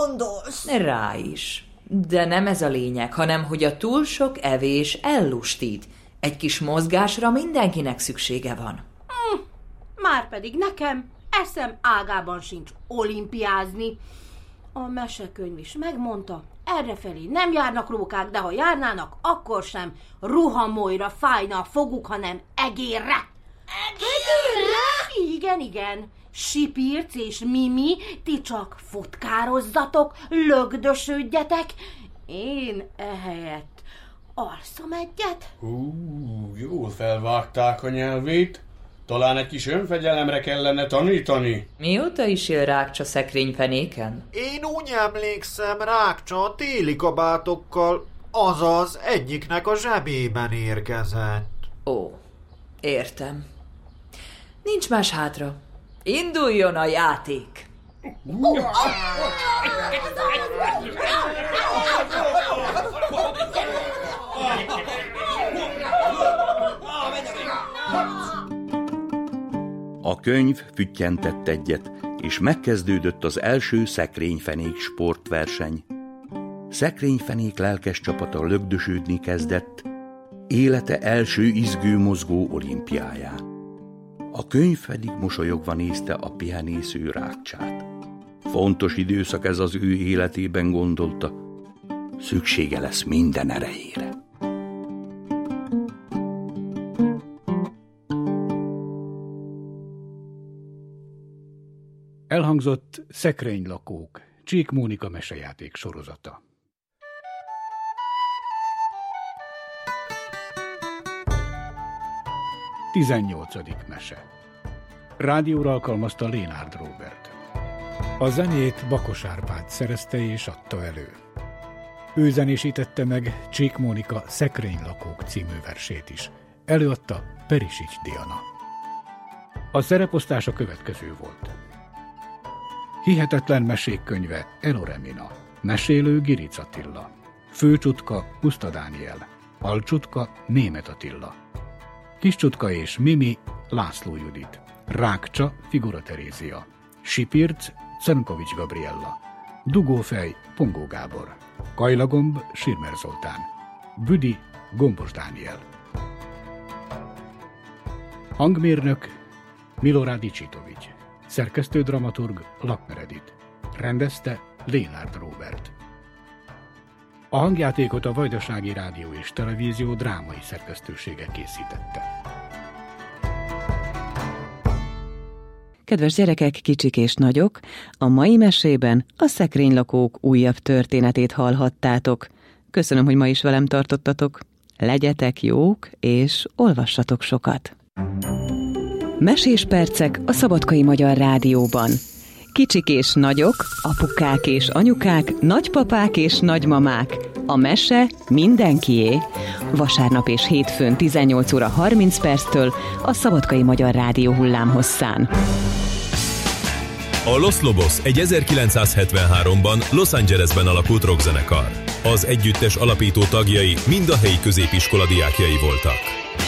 gondolsz? Rá is. De nem ez a lényeg, hanem hogy a túl sok evés ellustít. Egy kis mozgásra mindenkinek szüksége van. Márpedig nekem eszem ágában sincs olimpiázni. A mesekönyv is megmondta, errefelé nem járnak rókák, de ha járnának, akkor sem ruhamolyra fájna a foguk, hanem egérre. Egérre? Igen. Sipirc és Mimi, ti csak futkározzatok, lögdösödjetek. Én ehelyett alszom egyet. Jól felvágták a nyelvét. Talán egy kis önfegyelemre kellene tanítani. Mióta is él Rákcsa szekrényfenéken? Én úgy emlékszem, Rákcsa a téli kabátokkal, azaz egyiknek a zsebében érkezett. Ó, értem. Nincs más hátra. Induljon a játék! A könyv füttyentett egyet, és megkezdődött az első szekrényfenék sportverseny. Szekrényfenék lelkes csapata lögdösödni kezdett, élete első izgő-mozgó olimpiáján. A könyv pedig mosolyogva nézte a pihenésző Rákcsát. Fontos időszak ez az ő életében, gondolta. Szüksége lesz minden erejére. Elhangzott Szekrénylakók, Csík Mónika mesejáték sorozata. Tizennyolcadik mese. Rádióra alkalmazta Lénárd Róbert. A zenét Bakos Árpád szerezte és adta elő. Ő zenésítette meg Csík Mónika Szekrénylakók című versét is. Előadta Perisics Diana. A szereposztás a következő volt. Hihetetlen mesék könyve Eloremina. Mesélő Giric Attila. Főcsutka Puszta Dániel. Alcsutka Németh Attila. Kiscsutka és Mimi László Judit. Rákcsa Figura Terézia. Sipirc Czernkovics Gabriella. Dugófej Pongó Gábor. Kajlagomb Sirmer Zoltán. Büdi Gombos Dániel. Hangmérnök Milorad Icsitovics. Szerkesztő dramaturg Lakner Edith. Rendezte Lénárd Róbert. A hangjátékot a Vajdasági Rádió és Televízió drámai szerkesztősége készítette. Kedves gyerekek, kicsik és nagyok, a mai mesében a Szekrénylakók újabb történetét hallhattátok. Köszönöm, hogy ma is velem tartottatok. Legyetek jók, és olvassatok sokat. Mesés percek a Szabadkai Magyar Rádióban. Kicsik és nagyok, apukák és anyukák, nagypapák és nagymamák. A mese mindenkié. Vasárnap és hétfőn 18 óra 30 perctől a Szabadkai Magyar Rádió hullámhosszán. A Los Lobos egy 1973-ban Los Angelesben alakult rockzenekar. Az együttes alapító tagjai mind a helyi középiskola diákjai voltak.